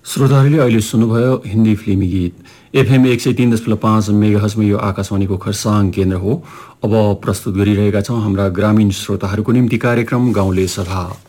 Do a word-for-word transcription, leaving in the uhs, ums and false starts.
श्रोताहरूले अहिले सुन्नुभयो हिन्दी फिल्मी गीत। एफएम एक सय तीन दशमलव पाँच मेगाहर्जमा यो आकाशवाणीको खरसाङ केन्द्र हो। अब प्रस्तुत गरिरहेका छौँ हाम्रा ग्रामीण श्रोताहरूको निम्ति कार्यक्रम गाउँले सभा।